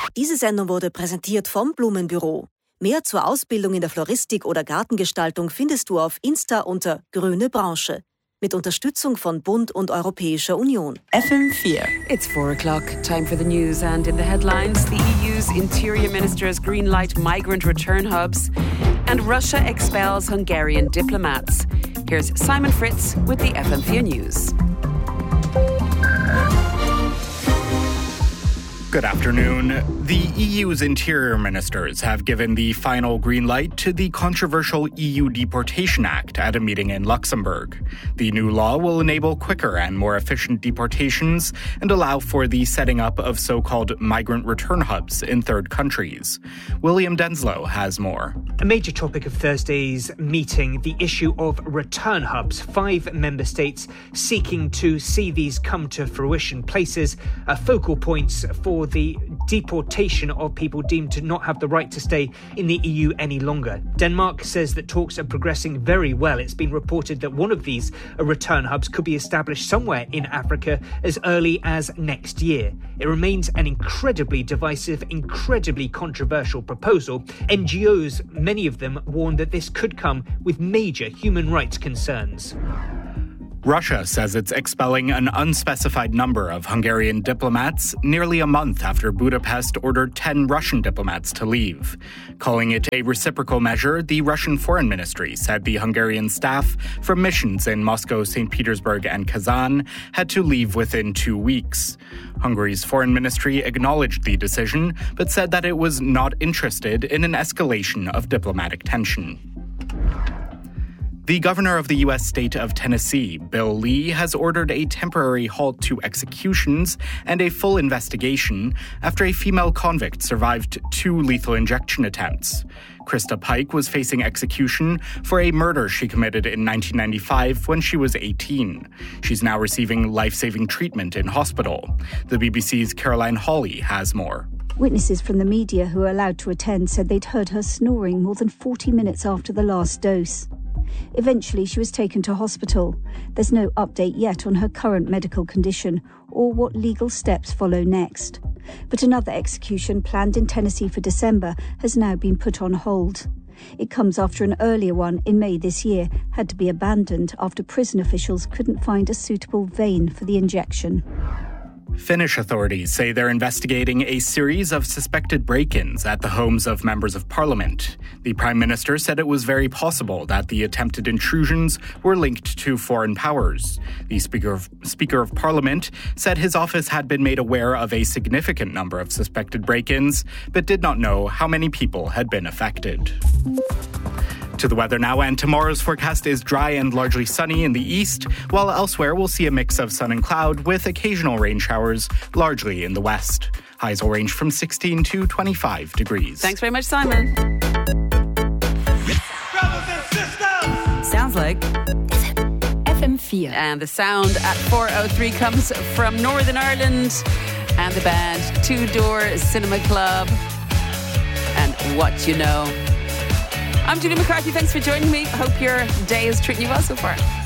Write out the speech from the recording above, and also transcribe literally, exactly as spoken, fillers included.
Diese Sendung wurde präsentiert vom Blumenbüro. Mehr zur Ausbildung in der Floristik oder Gartengestaltung findest du auf Insta unter Grüne Branche. Mit Unterstützung von Bund und Europäischer Union. F M four. It's four o'clock. Time for the news. And in the headlines, the E U's interior ministers greenlight migrant return hubs, and Russia expels Hungarian diplomats. Here's Simon Fritz with the F M four News. Good afternoon. The E U's interior ministers have given the final green light to the controversial E U Deportation Act at a meeting in Luxembourg. The new law will enable quicker and more efficient deportations and allow for the setting up of so-called migrant return hubs in third countries. William Denslow has more. A major topic of Thursday's meeting, the issue of return hubs. Five member states seeking to see these come to fruition. Places, uh, focal points for the deportation of people deemed to not have the right to stay in the E U any longer. Denmark says that talks are progressing very well. It's been reported that one of these uh, return hubs could be established somewhere in Africa as early as next year. It remains an incredibly divisive, incredibly controversial proposal. N G Os, many of them, warn that this could come with major human rights concerns. Russia says it's expelling an unspecified number of Hungarian diplomats nearly a month after Budapest ordered ten Russian diplomats to leave. Calling it a reciprocal measure, the Russian Foreign Ministry said the Hungarian staff from missions in Moscow, Saint Petersburg and Kazan had to leave within two weeks. Hungary's foreign ministry acknowledged the decision, but said that it was not interested in an escalation of diplomatic tension. The governor of the U S state of Tennessee, Bill Lee, has ordered a temporary halt to executions and a full investigation after a female convict survived two lethal injection attempts. Krista Pike was facing execution for a murder she committed in nineteen ninety-five when she was eighteen. She's now receiving life-saving treatment in hospital. The B B C's Caroline Hawley has more. Witnesses from the media who were allowed to attend said they'd heard her snoring more than forty minutes after the last dose. Eventually, she was taken to hospital. There's no update yet on her current medical condition or what legal steps follow next. But another execution planned in Tennessee for December has now been put on hold. It comes after an earlier one in May this year had to be abandoned after prison officials couldn't find a suitable vein for the injection. Finnish authorities say they're investigating a series of suspected break-ins at the homes of members of parliament. The Prime Minister said it was very possible that the attempted intrusions were linked to foreign powers. The Speaker of, Speaker of Parliament said his office had been made aware of a significant number of suspected break-ins, but did not know how many people had been affected. To the weather now, and tomorrow's forecast is dry and largely sunny in the east, while elsewhere we'll see a mix of sun and cloud with occasional rain showers, largely in the west. Highs will range from sixteen to twenty-five degrees. Thanks very much, Simon. Brothers and sisters! Sounds like F M four. And the sound at four oh three comes from Northern Ireland and the band Two Door Cinema Club and What You Know. I'm Julie McCarthy. Thanks for joining me. Hope your day is treating you well so far.